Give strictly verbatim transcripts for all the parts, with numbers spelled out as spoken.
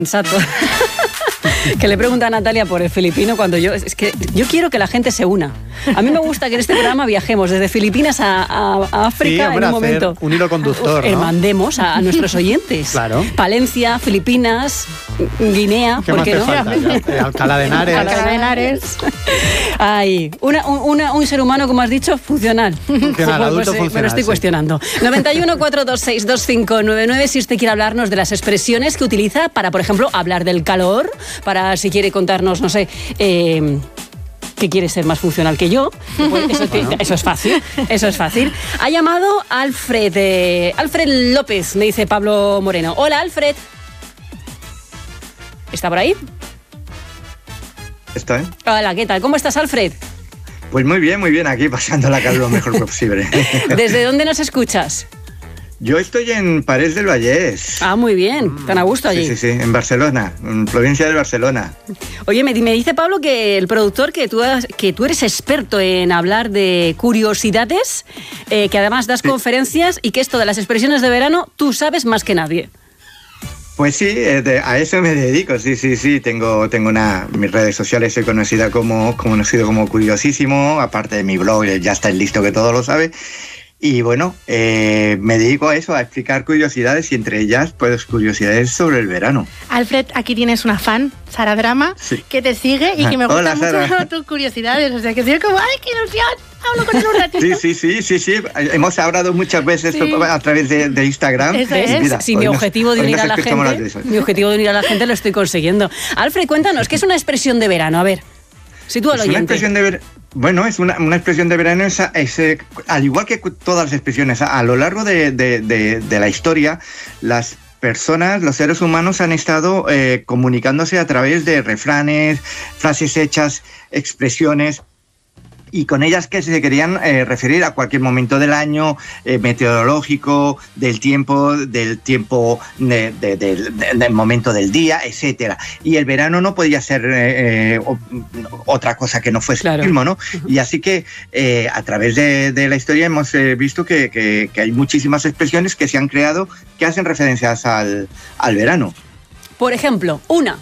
Exacto. Que le pregunta a Natalia por el filipino cuando yo... Es que yo quiero que la gente se una. A mí me gusta que en este programa viajemos desde Filipinas a, a, a África, sí, hombre, en un momento. Un hilo conductor, eh, ¿no? Mandemos a, a nuestros oyentes. Claro. Palencia, Filipinas, Guinea, ¿qué ¿por qué no? Falta, eh, Alcalá de Henares. Alcalá de Henares. Ay, una, una, un ser humano, como has dicho, funcional. Funcional, sí, adulto pues, funcional. Me lo estoy sí. cuestionando. noventa y uno, cuatrocientos veintiséis, veinticinco noventa y nueve, si usted quiere hablarnos de las expresiones que utiliza para, por ejemplo, hablar del calor, para si quiere contarnos, no sé... Eh, que quiere ser más funcional que yo, pues eso, bueno. eso es fácil, eso es fácil. Ha llamado Alfred, eh, Alfred López, me dice Pablo Moreno. Hola, Alfred. ¿Está por ahí? Estoy. Hola, ¿qué tal? ¿Cómo estás, Alfred? Pues muy bien, muy bien, aquí pasando la calor lo mejor posible. ¿Desde dónde nos escuchas? Yo estoy en Parés del Vallès. Ah, muy bien, tan a gusto allí. Sí, sí, sí, en Barcelona, en provincia de Barcelona. Oye, me, me dice Pablo que el productor, que tú, que tú eres experto en hablar de curiosidades, eh, que además das sí. conferencias y que esto de las expresiones de verano tú sabes más que nadie. Pues sí, eh, a eso me dedico, sí, sí, sí, tengo, tengo una, mis redes sociales soy conocida como, conocido como Curiosísimo, aparte de mi blog, ya está listo que todo lo sabe. Y bueno, eh, me dedico a eso, a explicar curiosidades y entre ellas, pues curiosidades sobre el verano. Alfred, aquí tienes una fan, Sara Drama, sí. que te sigue y que me gustan mucho tus curiosidades. O sea, que soy como, ¡ay, qué ilusión! Hablo con él un ratito. Sí, sí, sí, sí, sí. Hemos hablado muchas veces sí. a través de, de Instagram. Eso es. Mira, si mi objetivo, nos, de unir a la gente, mi objetivo de unir a la gente lo estoy consiguiendo. Alfred, cuéntanos, ¿qué es una expresión de verano? A ver, sitúalo al oyente. Una expresión de verano. Bueno, es una, una expresión de verano, es, es, es, al igual que todas las expresiones, a, a lo largo de, de, de, de la historia, las personas, los seres humanos han estado eh, comunicándose a través de refranes, frases hechas, expresiones, y con ellas que se querían eh, referir a cualquier momento del año, eh, meteorológico, del tiempo, del tiempo, de, de, de, de, del momento del día, etcétera. Y el verano no podía ser eh, eh, otra cosa que no fuese claro. el mismo, ¿no? Uh-huh. Y así que eh, a través de, de la historia hemos eh, visto que, que, que hay muchísimas expresiones que se han creado que hacen referencias al, al verano. Por ejemplo, una...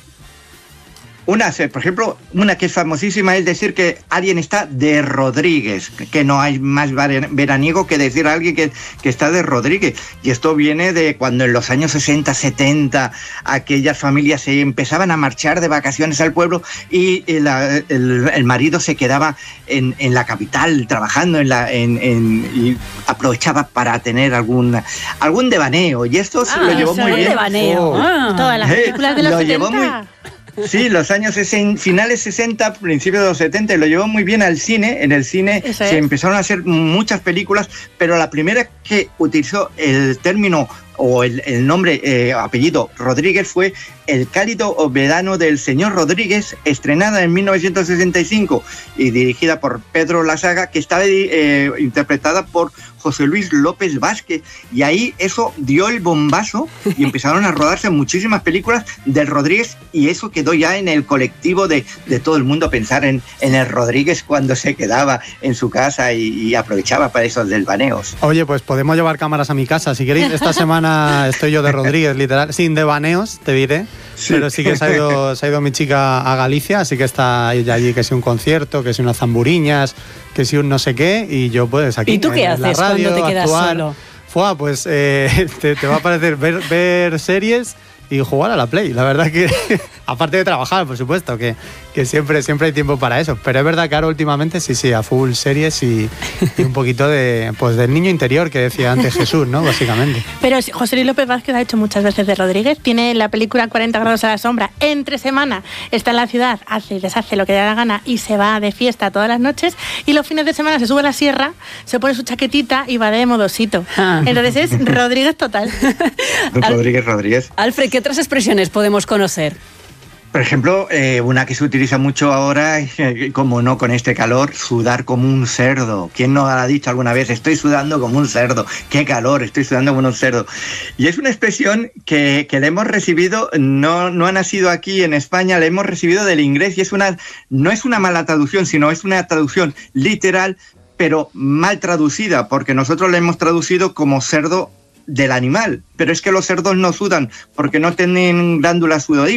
Una, por ejemplo, una que es famosísima es decir que alguien está de Rodríguez, que no hay más veraniego que decir a alguien que, que está de Rodríguez. Y esto viene de cuando en los años sesenta, setenta aquellas familias se empezaban a marchar de vacaciones al pueblo y la, el, el marido se quedaba en, en la capital trabajando en la, en, en, y aprovechaba para tener algún, algún devaneo. Y esto se ah, lo llevó muy bien. Devaneo. Oh. Ah, todas las películas de los lo setenta. Llevó muy, Sí, los años sesenta, finales sesenta, principios de los setenta, lo llevó muy bien al cine. En el cine Eso se es. empezaron a hacer muchas películas, pero la primera que utilizó el término o el, el nombre, eh, apellido Rodríguez fue El cálido verano del señor Rodríguez, estrenada en mil novecientos sesenta y cinco y dirigida por Pedro Lasaga, que estaba eh, interpretada por José Luis López Vázquez. Y ahí eso dio el bombazo y empezaron a rodarse muchísimas películas del Rodríguez y eso quedó ya en el colectivo de, de todo el mundo a pensar en, en el Rodríguez cuando se quedaba en su casa y, y aprovechaba para esos desvaneos. Oye, pues podemos llevar cámaras a mi casa. Si queréis, esta semana estoy yo de Rodríguez, literal. Sin devaneos, te diré. Sí. Pero sí que se ha, ido, se ha ido mi chica a Galicia, así que está ella allí, que si un concierto, que si unas zamburiñas, que si un no sé qué, y yo pues aquí. ¿Y tú qué haces radio, cuando te quedas actuar. solo? Fua, pues eh, te, te va a parecer ver, ver series y jugar a la Play. La verdad que, aparte de trabajar, por supuesto, que, que siempre, siempre hay tiempo para eso. Pero es verdad que ahora últimamente sí, sí, a full series y, y un poquito de, pues, del niño interior que decía antes Jesús, ¿no? Básicamente. Pero José Luis López Vázquez ha hecho muchas veces de Rodríguez. Tiene la película cuarenta grados a la sombra. Entre semana está en la ciudad, hace y deshace lo que le da la gana y se va de fiesta todas las noches. Y los fines de semana se sube a la sierra, se pone su chaquetita y va de modosito. Ah. Entonces es Rodríguez total. Rodríguez, Rodríguez. Alfred, ¿qué otras expresiones podemos conocer? Por ejemplo, eh, una que se utiliza mucho ahora, eh, como no con este calor, sudar como un cerdo. ¿Quién no ha dicho alguna vez, estoy sudando como un cerdo? ¡Qué calor! Estoy sudando como un cerdo. Y es una expresión que, que la hemos recibido, no, no ha nacido aquí en España, la hemos recibido del inglés y es una, no es una mala traducción, sino es una traducción literal, pero mal traducida, porque nosotros la hemos traducido como cerdo del animal. Pero es que los cerdos no sudan porque no tienen glándulas sudoríparas.